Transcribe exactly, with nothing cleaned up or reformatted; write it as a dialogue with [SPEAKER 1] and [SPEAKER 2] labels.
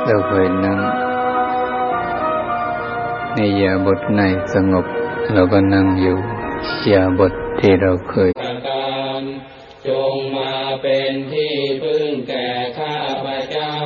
[SPEAKER 1] เราเคยนั่งในอิริยาบถไหนสงบเราก็นั่งอยู่อิริยาบถที่เราเคยจงมาเป็นที่พึ่งแก่ข้าพเจ้า